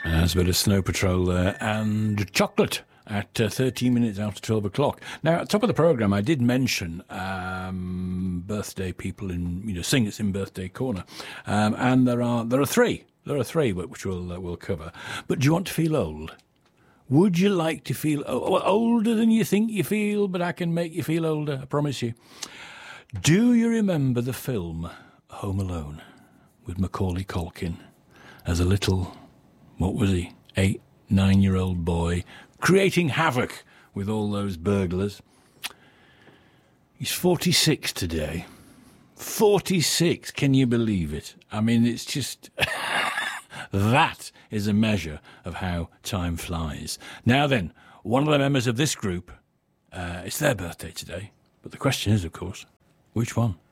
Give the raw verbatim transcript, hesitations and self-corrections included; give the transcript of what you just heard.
There's a bit of Snow Patrol there and Chocolate at uh, thirteen minutes after twelve o'clock. Now, at the top of the programme, I did mention um, birthday people in, you know, singers in Birthday Corner. Um, and there are there are three. There are three which we'll, uh, we'll cover. But do you want to feel old? Would you like to feel o- older than you think you feel, but I can make you feel older, I promise you. Do you remember the film Home Alone with Macaulay Culkin as a little, what was he, eight, nine-year-old boy creating havoc with all those burglars? He's forty-six today. forty-six, can you believe it? I mean, it's just... That is a measure of how time flies. Now then, one of the members of this group, uh, it's their birthday today. But the question is, of course, which one?